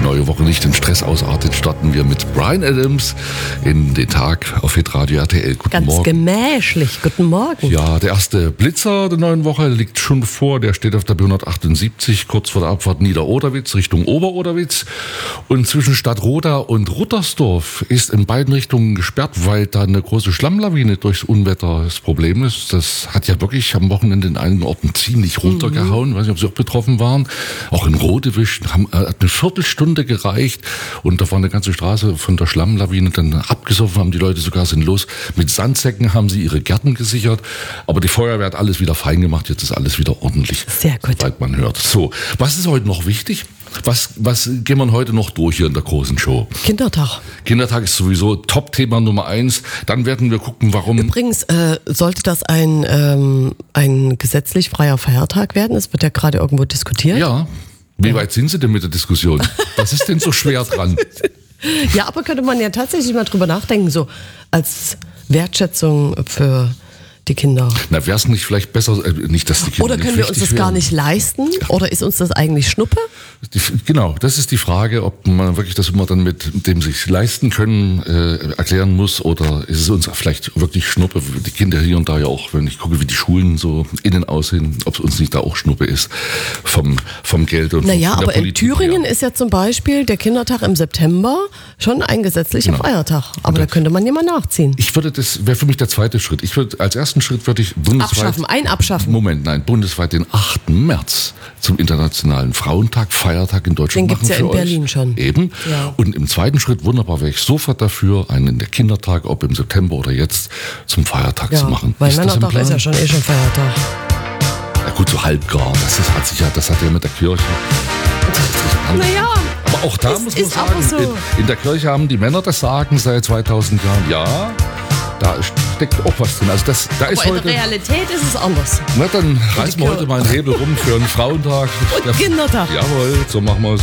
neue Woche nicht in Stress ausartet, starten wir mit Bryan Adams in den Tag auf Hitradio RTL. Guten Morgen. Ganz gemächlich. Guten Morgen. Ja, der erste Blitzer der neuen Woche liegt schon bevor. Der steht auf der B178, kurz vor der Abfahrt Nieder-Oderwitz Richtung Ober-Oderwitz. Und zwischen Stadtroda und Ruttersdorf ist in beiden Richtungen gesperrt, weil da eine große Schlammlawine durchs Unwetter das Problem ist. Das hat ja wirklich am Wochenende in einigen Orten ziemlich runtergehauen. Ich weiß nicht, ob Sie auch betroffen waren. Auch in Rodewisch hat eine Viertelstunde gereicht und da war eine ganze Straße von der Schlammlawine dann abgesoffen, haben die Leute sogar sinnlos. Mit Sandsäcken haben sie ihre Gärten gesichert, aber die Feuerwehr hat alles wieder fein gemacht, jetzt ist alles wieder ordentlich. Sehr gut. Soweit man hört. So, was ist heute noch wichtig? Was gehen wir heute noch durch hier in der großen Show? Kindertag. Kindertag ist sowieso Top-Thema Nummer 1. Dann werden wir gucken, warum... Übrigens, sollte das ein gesetzlich freier Feiertag werden? Es wird ja gerade irgendwo diskutiert. Ja. Wie weit sind Sie denn mit der Diskussion? Was ist denn so schwer dran? Ja, aber könnte man ja tatsächlich mal drüber nachdenken, so als Wertschätzung für die Kinder. Na, wäre es nicht vielleicht besser, nicht, dass die Kinder Oder können wir uns das gar nicht leisten? Oder ist uns das eigentlich Schnuppe? Genau, das ist die Frage, ob man wirklich das immer dann mit dem sich leisten können erklären muss, oder ist es uns vielleicht wirklich Schnuppe, die Kinder hier und da ja auch, wenn ich gucke, wie die Schulen so innen aussehen, ob es uns nicht da auch Schnuppe ist vom Geld und naja, von der aber in Politik Thüringen her. ist ja zum Beispiel der Kindertag im September schon ein gesetzlicher Feiertag. Aber da könnte man ja mal nachziehen. Das wäre für mich der zweite Schritt. Als ersten Schritt würde ich bundesweit... Abschaffen. Bundesweit den 8. März zum Internationalen Frauentag, Feiertag in Deutschland Den machen gibt's ja für in euch. Berlin schon. Eben. Ja. Und im zweiten Schritt, wunderbar, wäre ich sofort dafür, einen der Kindertag, ob im September oder jetzt, zum Feiertag zu machen. Weil Ist das im Männertag Plan? ist ja schon Feiertag. Ja gut, so halbgar. Das hat ja mit der Kirche... Naja, Aber auch da Es muss man ist aber sagen, so. in der Kirche haben die Männer das Sagen seit 2000 Jahren. Ja, da steckt auch was drin. Also da ist aber in heute... der Realität ist es anders. Na, dann reißen wir heute mal einen Hebel rum für einen Frauentag. Und Kindertag. Jawohl, so machen wir es.